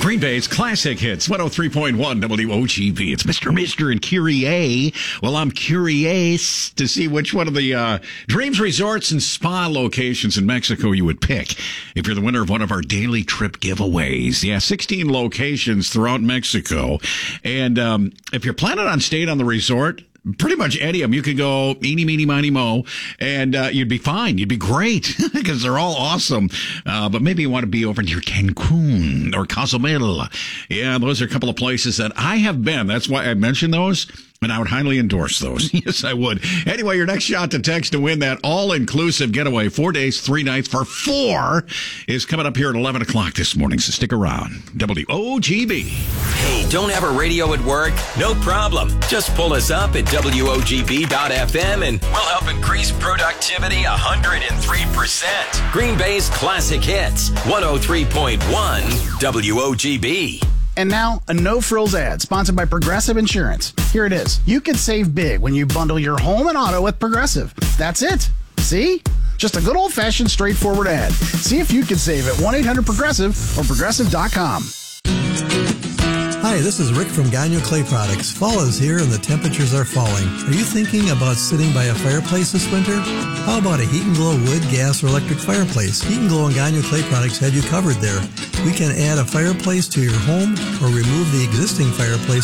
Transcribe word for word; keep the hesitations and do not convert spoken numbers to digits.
Green Bay's classic hits, one oh three point one W O G B. It's Mister Mister and Curie. Well, I'm curious to see which one of the uh, Dreams Resorts and Spa locations in Mexico you would pick if you're the winner of one of our daily trip giveaways. Yeah, sixteen locations throughout Mexico. And um, if you're planning on staying on the resort, pretty much any of them. You could go eeny, meeny, miny, mo, and uh, you'd be fine. You'd be great because they're all awesome. Uh, but maybe you want to be over near Cancun or Cozumel. Yeah, those are a couple of places that I have been. That's why I mentioned those. And I would highly endorse those. Yes, I would. Anyway, your next shot to text to win that all-inclusive getaway, four days, three nights for four, is coming up here at eleven o'clock this morning, so stick around. W O G B. Hey, don't have a radio at work? No problem. Just pull us up at W O G B dot F M and we'll help increase productivity one hundred three percent. Green Bay's classic hits, one oh three point one W O G B. And now, a no-frills ad sponsored by Progressive Insurance. Here it is. You can save big when you bundle your home and auto with Progressive. That's it. See? Just a good old-fashioned, straightforward ad. See if you can save at one eight hundred progressive or progressive dot com. Hi, this is Rick from Gagno Clay Products. Fall is here and the temperatures are falling. Are you thinking about sitting by a fireplace this winter? How about a Heat and Glow wood, gas, or electric fireplace? Heat and Glow and Gagno Clay Products have you covered there. We can add a fireplace to your home or remove the existing fireplace